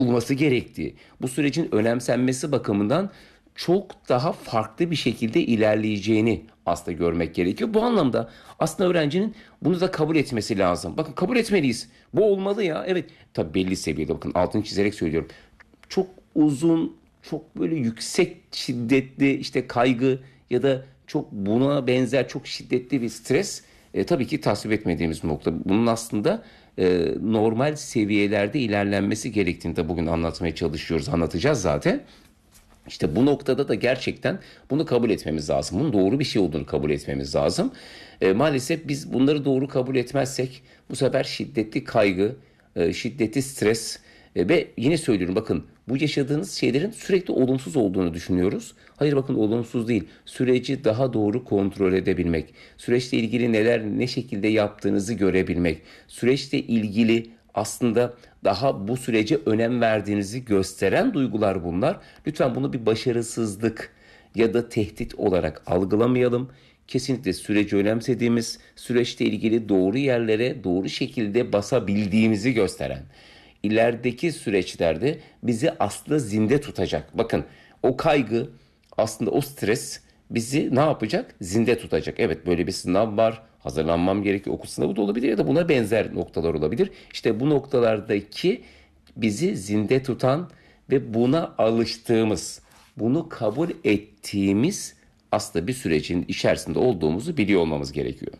olması gerektiği, bu sürecin önemsenmesi bakımından çok daha farklı bir şekilde ilerleyeceğini aslında görmek gerekiyor. Bu anlamda aslında öğrencinin bunu da kabul etmesi lazım. Bakın kabul etmeliyiz. Bu olmalı ya. Evet, tabii belli seviyede, bakın altını çizerek söylüyorum. Çok uzun, çok böyle yüksek şiddetli işte kaygı ya da çok buna benzer çok şiddetli bir stres tabii ki tasvip etmediğimiz nokta. Bunun aslında normal seviyelerde ilerlenmesi gerektiğini de bugün anlatmaya çalışıyoruz, anlatacağız zaten. İşte bu noktada da gerçekten bunu kabul etmemiz lazım. Bunun doğru bir şey olduğunu kabul etmemiz lazım. Maalesef biz bunları doğru kabul etmezsek bu sefer şiddetli kaygı, şiddetli stres ve yine söylüyorum, bakın bu yaşadığınız şeylerin sürekli olumsuz olduğunu düşünüyoruz. Hayır, bakın olumsuz değil. Süreci daha doğru kontrol edebilmek, süreçle ilgili neler ne şekilde yaptığınızı görebilmek, süreçle ilgili aslında daha bu sürece önem verdiğinizi gösteren duygular bunlar. Lütfen bunu bir başarısızlık ya da tehdit olarak algılamayalım. Kesinlikle süreci önemsediğimiz, süreçte ilgili doğru yerlere doğru şekilde basabildiğimizi gösteren, ilerideki süreçlerde bizi aslında zinde tutacak. Bakın, o kaygı, aslında o stres bizi ne yapacak? Zinde tutacak. Evet, böyle bir sınav var. Hazırlanmam gerekiyor. Okul sınavı da olabilir ya da buna benzer noktalar olabilir. İşte bu noktalardaki bizi zinde tutan ve buna alıştığımız, bunu kabul ettiğimiz aslında bir sürecin içerisinde olduğumuzu biliyor olmamız gerekiyor.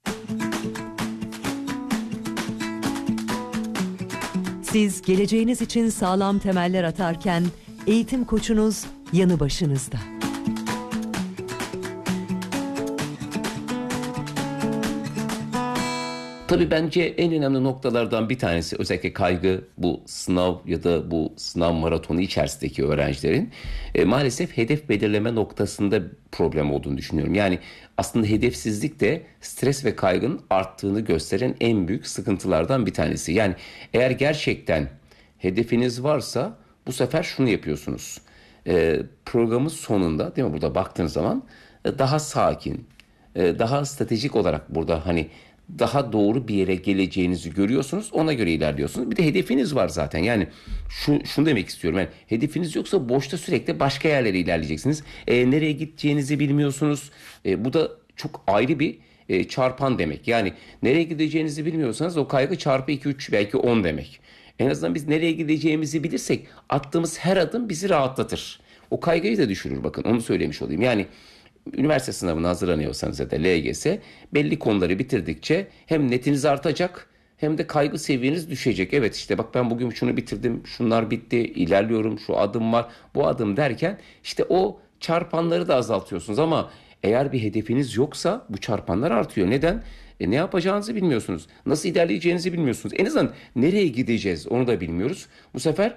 Siz geleceğiniz için sağlam temeller atarken eğitim koçunuz yanı başınızda. Tabii bence en önemli noktalardan bir tanesi, özellikle kaygı, bu sınav ya da bu sınav maratonu içerisindeki öğrencilerin maalesef hedef belirleme noktasında problem olduğunu düşünüyorum. Yani aslında hedefsizlik de stres ve kaygının arttığını gösteren en büyük sıkıntılardan bir tanesi. Yani eğer gerçekten hedefiniz varsa bu sefer şunu yapıyorsunuz. Programın sonunda, değil mi, burada baktığınız zaman daha sakin, daha stratejik olarak burada hani daha doğru bir yere geleceğinizi görüyorsunuz. Ona göre ilerliyorsunuz. Bir de hedefiniz var zaten. Yani şunu demek istiyorum. Yani hedefiniz yoksa boşta sürekli başka yerlere ilerleyeceksiniz. Nereye gideceğinizi bilmiyorsunuz. Bu da çok ayrı bir çarpan demek. Yani nereye gideceğinizi bilmiyorsanız o kaygı çarpı 2, 3 belki 10 demek. En azından biz nereye gideceğimizi bilirsek attığımız her adım bizi rahatlatır. O kaygıyı da düşürür, bakın onu söylemiş olayım. Yani üniversite sınavına hazırlanıyorsanız ya da LGS, belli konuları bitirdikçe hem netiniz artacak hem de kaygı seviyeniz düşecek. Evet, işte bak ben bugün şunu bitirdim, şunlar bitti, ilerliyorum, şu adım var, bu adım derken işte o çarpanları da azaltıyorsunuz. Ama eğer bir hedefiniz yoksa bu çarpanlar artıyor. Neden? Ne yapacağınızı bilmiyorsunuz. Nasıl ilerleyeceğinizi bilmiyorsunuz. En azından nereye gideceğiz onu da bilmiyoruz. Bu sefer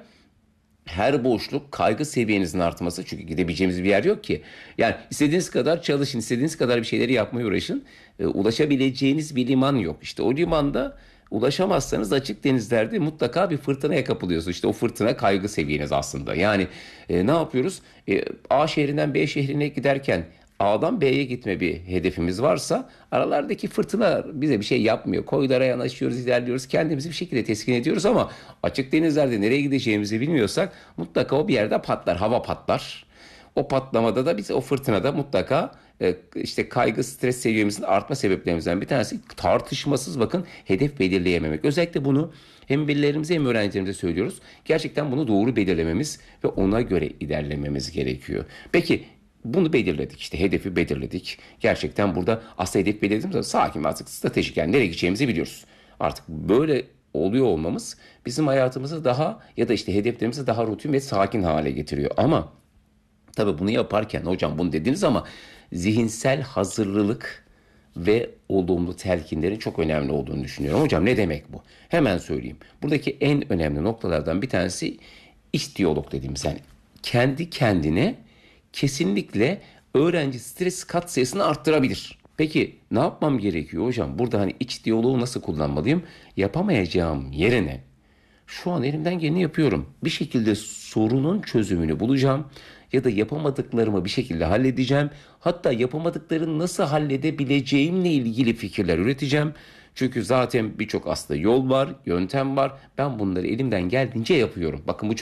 her boşluk kaygı seviyenizin artması, çünkü gidebileceğimiz bir yer yok ki. Yani istediğiniz kadar çalışın, istediğiniz kadar bir şeyleri yapmaya uğraşın. Ulaşabileceğiniz bir liman yok. İşte o limanda ulaşamazsanız açık denizlerde mutlaka bir fırtınaya kapılıyorsunuz. İşte o fırtına kaygı seviyeniz aslında. Yani ne yapıyoruz? A şehrinden B şehrine giderken A'dan B'ye gitme bir hedefimiz varsa aralardaki fırtına bize bir şey yapmıyor. Koylara yanaşıyoruz, ilerliyoruz, kendimizi bir şekilde teskin ediyoruz ama açık denizlerde nereye gideceğimizi bilmiyorsak mutlaka o bir yerde patlar, hava patlar. O patlamada da biz o fırtınada mutlaka işte kaygı, stres seviyemizin artma sebeplerimizden bir tanesi tartışmasız, bakın, hedef belirleyememek. Özellikle bunu hem velilerimize hem öğrencilerimize söylüyoruz. Gerçekten bunu doğru belirlememiz ve ona göre ilerlememiz gerekiyor. Peki bunu belirledik, işte hedefi belirledik. Gerçekten burada aslında hedef belirlediğimiz zaman sakin ve artık stratejik, yani nereye gideceğimizi biliyoruz. Artık böyle oluyor olmamız bizim hayatımızı daha ya da işte hedeflerimizi daha rutin ve sakin hale getiriyor. Ama tabii bunu yaparken hocam bunu dediniz ama zihinsel hazırlılık ve olumlu telkinlerin çok önemli olduğunu düşünüyorum. Hocam ne demek bu? Hemen söyleyeyim. Buradaki en önemli noktalardan bir tanesi iç diyalog dediğimiz, yani kendi kendine kesinlikle öğrenci stres katsayısını arttırabilir. Peki ne yapmam gerekiyor hocam? Burada hani iç diyaloğu nasıl kullanmalıyım? Yapamayacağım yerine şu an elimden geleni yapıyorum. Bir şekilde sorunun çözümünü bulacağım ya da yapamadıklarımı bir şekilde halledeceğim. Hatta yapamadıklarını nasıl halledebileceğimle ilgili fikirler üreteceğim. Çünkü zaten birçok aslında yol var, yöntem var. Ben bunları elimden geldiğince yapıyorum. Bakın bu